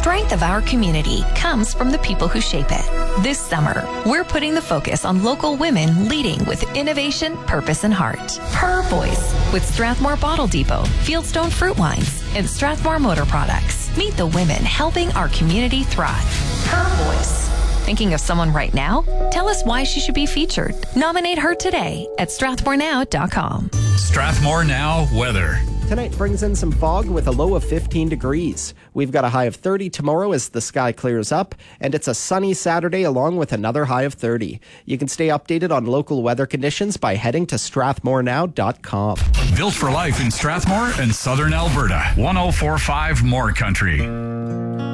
strength of our community comes from the people who shape it. This summer, we're putting the focus on local women leading with innovation, purpose, and heart. Her voice with Strathmore Bottle Depot, Fieldstone Fruit Wines, and Strathmore Motor Products. Meet the women helping our community thrive. Her voice. Thinking of someone right now? Tell us why she should be featured. Nominate her today at strathmorenow.com. Strathmore Now weather. Tonight brings in some fog with a low of 15 degrees. We've got a high of 30 tomorrow as the sky clears up, and it's a sunny Saturday along with another high of 30. You can stay updated on local weather conditions by heading to strathmorenow.com. Built for life in Strathmore and Southern Alberta. 104.5 More Country.